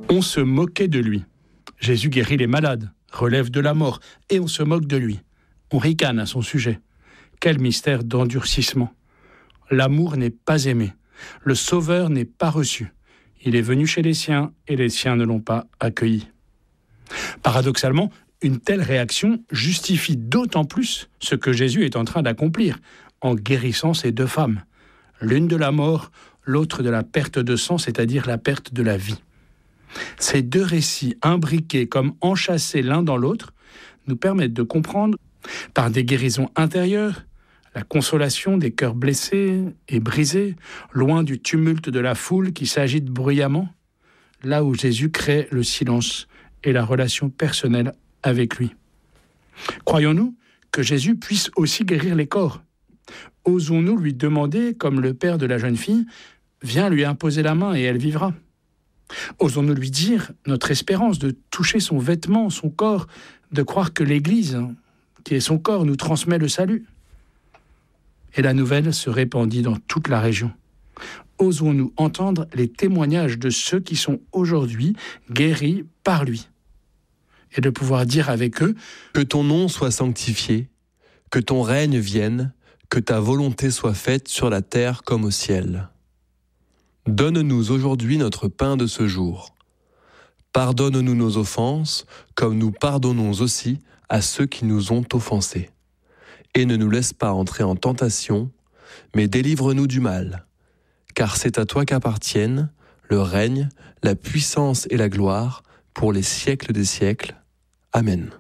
On se moquait de lui. Jésus guérit les malades, relève de la mort, et on se moque de lui. On ricane à son sujet. Quel mystère d'endurcissement. L'amour n'est pas aimé. Le Sauveur n'est pas reçu. Il est venu chez les siens, et les siens ne l'ont pas accueilli. Paradoxalement, une telle réaction justifie d'autant plus ce que Jésus est en train d'accomplir en guérissant ces deux femmes. L'une de la mort, l'autre de la perte de sang, c'est-à-dire la perte de la vie. Ces deux récits imbriqués comme enchâssés l'un dans l'autre nous permettent de comprendre, par des guérisons intérieures, la consolation des cœurs blessés et brisés, loin du tumulte de la foule qui s'agite bruyamment, là où Jésus crée le silence et la relation personnelle avec lui. Croyons-nous que Jésus puisse aussi guérir les corps ? Osons-nous lui demander, comme le père de la jeune fille, « Viens lui imposer la main et elle vivra ». Osons-nous lui dire notre espérance de toucher son vêtement, son corps, de croire que l'Église, qui est son corps, nous transmet le salut. Et la nouvelle se répandit dans toute la région. Osons-nous entendre les témoignages de ceux qui sont aujourd'hui guéris par lui. Et de pouvoir dire avec eux « Que ton nom soit sanctifié, que ton règne vienne, que ta volonté soit faite sur la terre comme au ciel. Donne-nous aujourd'hui notre pain de ce jour. Pardonne-nous nos offenses, comme nous pardonnons aussi à ceux qui nous ont offensés. Et ne nous laisse pas entrer en tentation, mais délivre-nous du mal. Car c'est à toi qu'appartiennent le règne, la puissance et la gloire pour les siècles des siècles. Amen.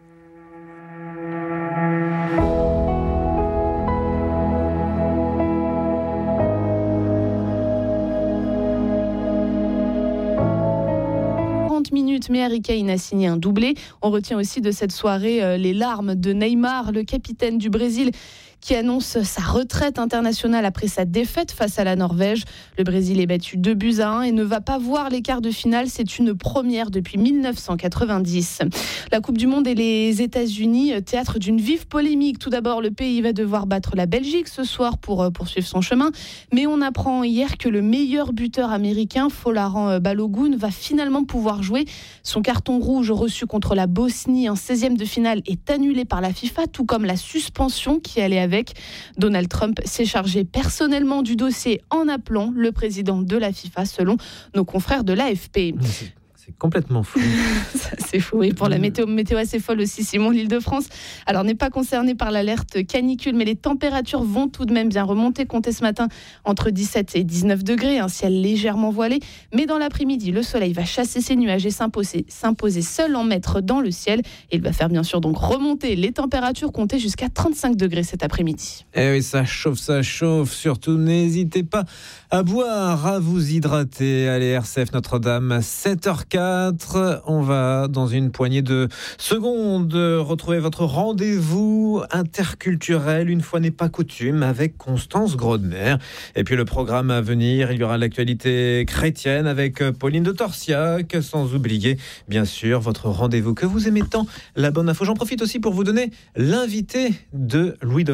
Mais Harry Kane a signé un doublé. On retient aussi de cette soirée les larmes de Neymar, le capitaine du Brésil, qui annonce sa retraite internationale après sa défaite face à la Norvège. Le Brésil est battu 2-1 et ne va pas voir les quarts de finale. C'est une première depuis 1990. La Coupe du Monde et les États-Unis, théâtre d'une vive polémique. Tout d'abord, le pays va devoir battre la Belgique ce soir pour poursuivre son chemin. Mais on apprend hier que le meilleur buteur américain, Folarin Balogun, va finalement pouvoir jouer. Son carton rouge reçu contre la Bosnie en 16e de finale est annulé par la FIFA, tout comme la suspension qui allait avec. Donald Trump s'est chargé personnellement du dossier en appelant le président de la FIFA, selon nos confrères de l'AFP. C'est complètement fou. C'est fou. Et pour la météo assez folle aussi, Simon, l'Île-de-France, alors n'est pas concernée par l'alerte canicule, mais les températures vont tout de même bien remonter. Comptez ce matin entre 17 et 19 degrés, un ciel légèrement voilé. Mais dans l'après-midi, le soleil va chasser ses nuages et s'imposer seul en maître dans le ciel. Et il va faire bien sûr donc remonter les températures, compter jusqu'à 35 degrés cet après-midi. Eh oui, ça chauffe. Surtout, n'hésitez pas à boire, à vous hydrater. Allez, RCF Notre-Dame, 7h04. On va, dans une poignée de secondes, retrouver votre rendez-vous interculturel, une fois n'est pas coutume, avec Constance Grodner. Et puis le programme à venir, il y aura l'actualité chrétienne avec Pauline de Torsiac, sans oublier, bien sûr, votre rendez-vous que vous aimez tant, la bonne info. J'en profite aussi pour vous donner l'invité de Louis de